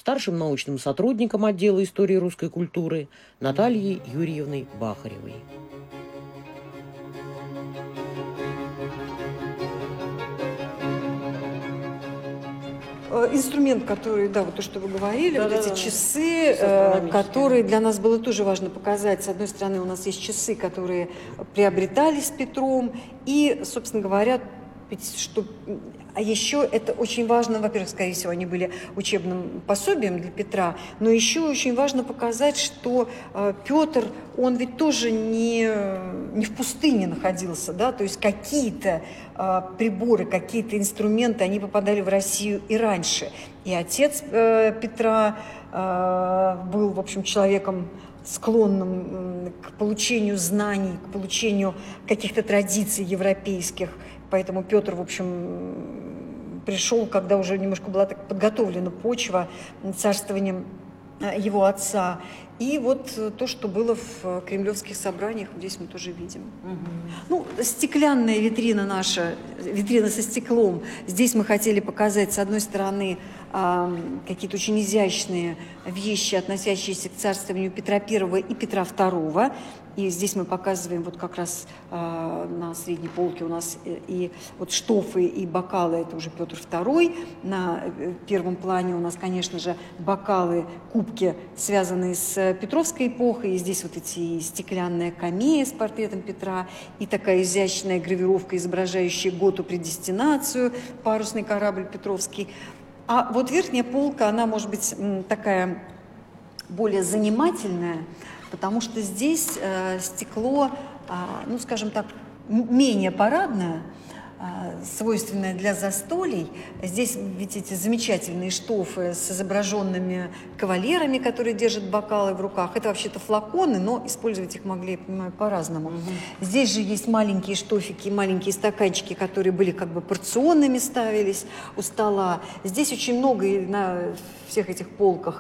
старшим научным сотрудником отдела истории русской культуры Натальей Юрьевной Бахаревой. Инструмент, который, да, вот то, что вы говорили, вот эти часы, которые для нас было тоже важно показать. С одной стороны, у нас есть часы, которые приобретались Петром, и, собственно говоря, что... А еще это очень важно, во-первых, скорее всего, они были учебным пособием для Петра, но еще очень важно показать, что Петр, он ведь тоже не в пустыне находился, да, то есть какие-то приборы, какие-то инструменты, они попадали в Россию и раньше. И отец Петра был, в общем, человеком склонным к получению знаний, к получению каких-то традиций европейских. Поэтому Петр, в общем, пришел, когда уже немножко была так подготовлена почва царствованием его отца. И вот то, что было в кремлевских собраниях, здесь мы тоже видим. Ну, стеклянная витрина наша, витрина со стеклом. Здесь мы хотели показать, с одной стороны, какие-то очень изящные вещи, относящиеся к царствованию Петра I и Петра II. И здесь мы показываем вот как раз на средней полке у нас и вот штофы, и бокалы, это уже Петр II. На первом плане у нас, конечно же, бокалы, кубки, связанные с Петровской эпохой. И здесь вот эти стеклянная камея с портретом Петра и такая изящная гравировка, изображающая Готу предестинацию, парусный корабль Петровский. А вот верхняя полка, она может быть такая более занимательная, потому что здесь стекло, ну, скажем так, менее парадное, свойственное для застолий. Здесь ведь эти замечательные штофы с изображенными кавалерами, которые держат бокалы в руках. Это вообще-то флаконы, но использовать их могли, я понимаю, по-разному. Здесь же есть маленькие штофики, маленькие стаканчики, которые были как бы порционными, ставились у стола. Здесь очень много на всех этих полках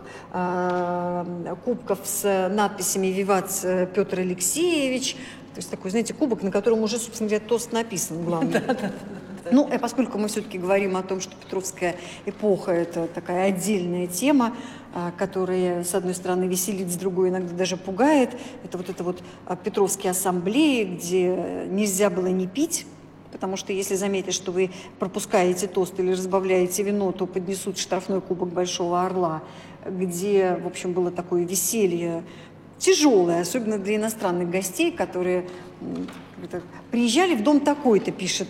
кубков с надписями «Виват Петр Алексеевич». То есть такой, знаете, кубок, на котором уже, собственно говоря, тост написан, главное. Ну, поскольку мы все-таки говорим о том, что Петровская эпоха – это такая отдельная тема, которая, с одной стороны, веселит, с другой иногда даже пугает. Это вот Петровские ассамблеи, где нельзя было не пить, потому что если заметят, что вы пропускаете тост или разбавляете вино, то поднесут штрафной кубок Большого Орла, где, в общем, было такое веселье, тяжелое, особенно для иностранных гостей, которые приезжали в дом такой-то, пишет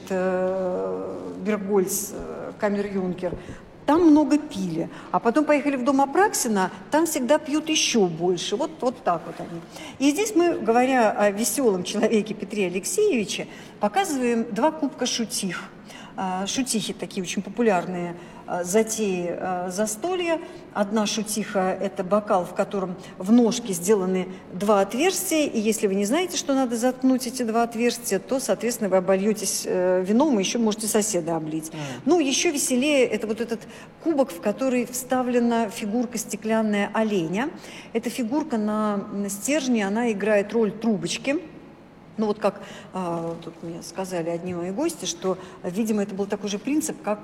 Бергольц, камер-юнкер. Там много пили. А потом поехали в дом Апраксина, там всегда пьют еще больше. Вот так вот они. И здесь мы, говоря о веселом человеке Петре Алексеевиче, показываем два кубка шутих. Шутихи такие очень популярные затеи застолья. Одна шутиха – это бокал, в котором в ножке сделаны два отверстия, и если вы не знаете, что надо заткнуть эти два отверстия, то, соответственно, вы обольетесь вином и еще можете соседа облить. Ну, еще веселее – это вот этот кубок, в который вставлена фигурка стеклянная оленя. Эта фигурка на стержне, она играет роль трубочки. Ну вот как тут мне сказали одни мои гости, что, видимо, это был такой же принцип, как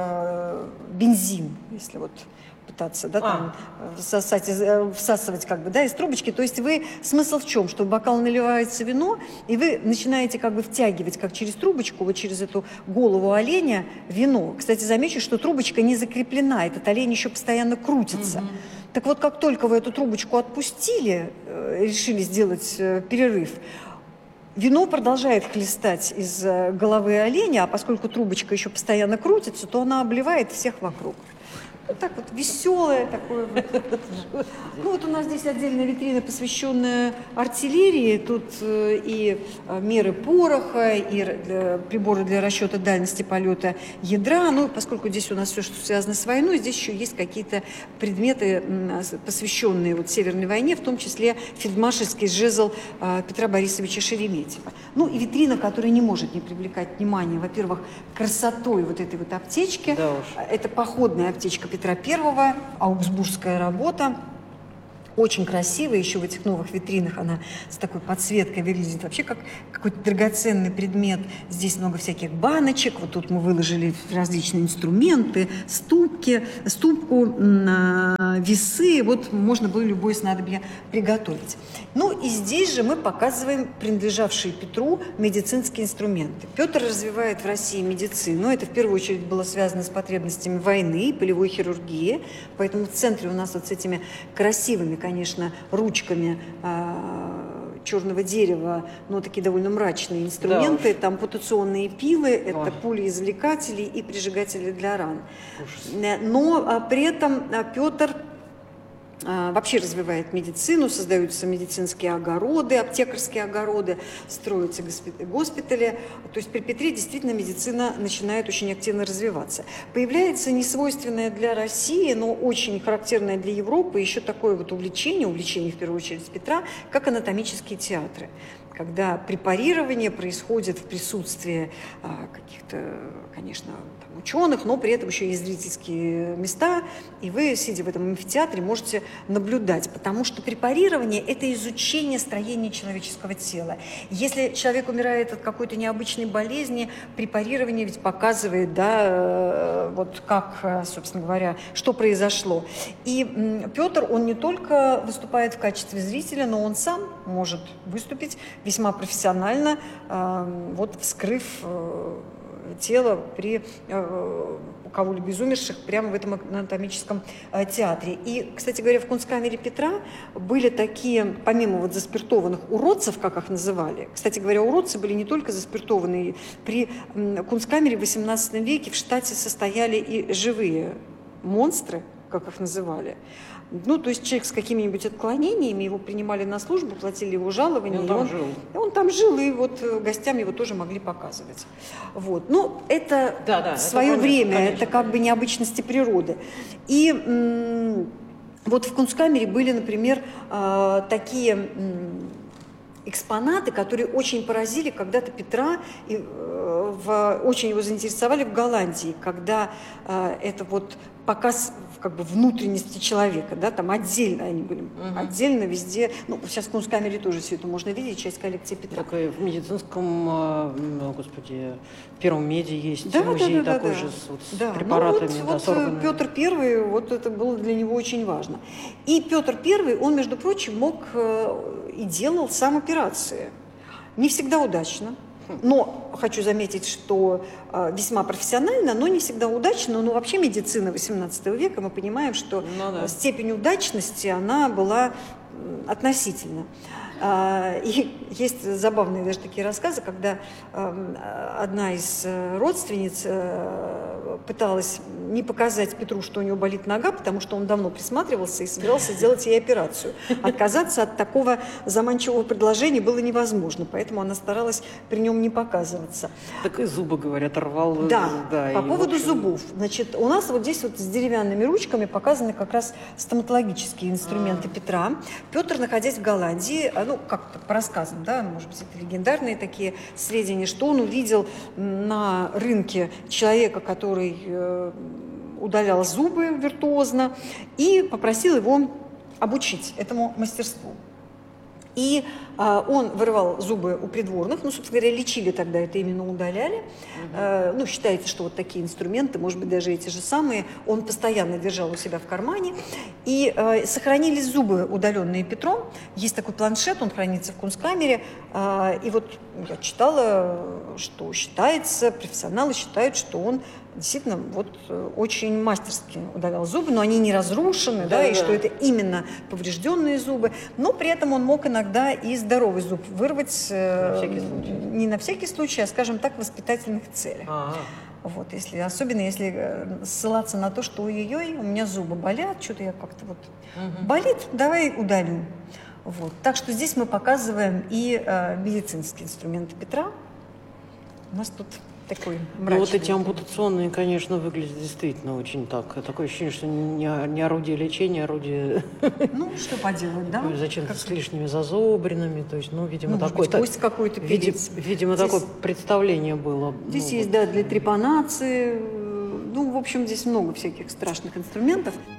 бензин, если вот пытаться, да, там, всасывать как бы, да, из трубочки. То есть смысл в чем? Что в бокал наливается вино, и вы начинаете как бы втягивать, как через трубочку, вот через эту голову оленя вино. Кстати, замечу, что трубочка не закреплена, этот олень еще постоянно крутится. Так вот, как только вы эту трубочку отпустили, решили сделать перерыв, вино продолжает хлестать из головы оленя, а поскольку трубочка еще постоянно крутится, то она обливает всех вокруг. Вот так вот веселое такое. Ну вот у нас здесь отдельная витрина, посвященная артиллерии. Тут и меры пороха, и приборы для расчета дальности полета ядра. Ну, поскольку здесь у нас все, что связано с войной, здесь еще есть какие-то предметы, посвященные вот Северной войне, в том числе фельдмаршальский жезл Петра Борисовича Шереметьева. Ну и витрина, которая не может не привлекать внимание, во-первых, красотой вот этой вот аптечки. Да уж. Это походная аптечка Петра I, аугсбургская работа. Очень красивая, еще в этих новых витринах она с такой подсветкой выглядит вообще как какой-то драгоценный предмет. Здесь много всяких баночек, вот тут мы выложили различные инструменты, ступку, весы, вот можно было любое снадобье приготовить. Ну и здесь же мы показываем принадлежавшие Петру медицинские инструменты. Петр развивает в России медицину, это в первую очередь было связано с потребностями войны, полевой хирургии, поэтому в центре у нас вот с этими красивыми, конечно, ручками черного дерева, но такие довольно мрачные инструменты, да, там ампутационные пилы, это пули-извлекатели и прижигатели для ран. Но при этом Петр вообще развивает медицину, создаются медицинские огороды, аптекарские огороды, строятся госпитали. То есть при Петре действительно медицина начинает очень активно развиваться. Появляется несвойственное для России, но очень характерное для Европы еще такое вот увлечение в первую очередь Петра, как анатомические театры. Когда препарирование происходит в присутствии каких-то, конечно, там, ученых, но при этом еще есть зрительские места, и вы, сидя в этом амфитеатре, можете наблюдать, потому что препарирование – это изучение строения человеческого тела. Если человек умирает от какой-то необычной болезни, препарирование ведь показывает, да, вот как, собственно говоря, что произошло. И Петр, он не только выступает в качестве зрителя, но он сам может выступить весьма профессионально, вот вскрыв тело при у кого-либо из умерших прямо в этом анатомическом театре. И, кстати говоря, в Кунсткамере Петра были такие, помимо вот заспиртованных уродцев, как их называли, кстати говоря, уродцы были не только заспиртованные, при Кунсткамере в XVIII веке в штате состояли и живые монстры, как их называли. Ну, то есть человек с какими-нибудь отклонениями, его принимали на службу, платили его жалование, и он там жил, и вот гостям его тоже могли показывать. Вот. Ну, это в свое время, конечно, это как бы необычности природы. И вот в Кунсткамере были, например, такие экспонаты, которые очень поразили когда-то Петра, и очень его заинтересовали в Голландии, когда это вот показ как бы внутренности человека, да, там отдельно они были, отдельно везде. Ну, сейчас в Кунсткамере тоже все это можно видеть, часть коллекции Петра. Так и в медицинском, господи, в Первом меде есть музей такой же с препаратами, ну, вот, с органами. Петр I, вот это было для него очень важно. И Петр I, он, между прочим, мог и делал сам операции. Не всегда удачно. Но хочу заметить, что весьма профессионально, но не всегда удачно. Но вообще медицина XVIII века, мы понимаем, что степень удачности, она была относительна. И есть забавные даже такие рассказы, когда одна из родственниц пыталась не показать Петру, что у него болит нога, потому что он давно присматривался и собирался сделать ей операцию. Отказаться от такого заманчивого предложения было невозможно, поэтому она старалась при нем не показываться. Так и зубы, говорят, рвал. Да, по поводу зубов. Значит, у нас вот здесь вот с деревянными ручками показаны как раз стоматологические инструменты Петра. Петр, находясь в Голландии, ну, как по рассказам, да, может быть, это легендарные такие сведения, что он увидел на рынке человека, который удалял зубы виртуозно, и попросил его обучить этому мастерству. И он вырывал зубы у придворных, ну, собственно говоря, лечили тогда, это именно удаляли. Ну, считается, что вот такие инструменты, может быть, даже эти же самые, он постоянно держал у себя в кармане. И сохранились зубы, удаленные Петром. Есть такой планшет, он хранится в Кунсткамере. И вот я читала, что считается, профессионалы считают, что он действительно вот очень мастерски удалял зубы, но они не разрушены, и что это именно поврежденные зубы, но при этом он мог иногда и здоровый зуб вырвать, не на всякий случай, а, скажем так, в воспитательных целях. Вот, особенно если ссылаться на то, что ой-ой-ой, у меня зубы болят, что-то я как-то вот болит, давай удалю. Вот. Так что здесь мы показываем и медицинские инструменты Петра. У нас тут такой мрачный. Ну, вот эти ампутационные, конечно, выглядят действительно очень так. Такое ощущение, что не орудие лечения, орудие... Ну, что поделать, да? Зачем-то с лишними зазубринами. То есть, ну, видимо, такой... Кость какой-то перец. Видимо, здесь... такое представление было. Здесь есть, да, для трепанации. Ну, в общем, здесь много всяких страшных инструментов.